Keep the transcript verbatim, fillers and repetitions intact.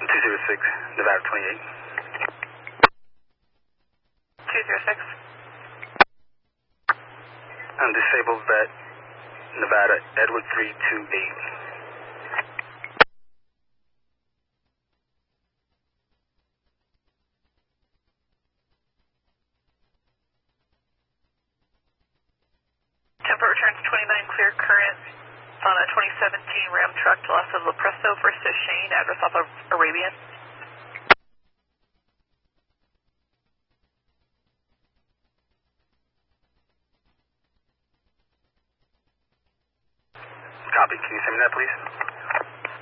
two zero six, Nevada twenty-eight. two zero six. I'm disabled vet, Nevada, Edward three two eight. Tempo returns twenty-nine, clear current on a twenty seventeen Ram truck to Los Angeles Presto, first to Shane, address off of Arabian. Copy, can you send me that please?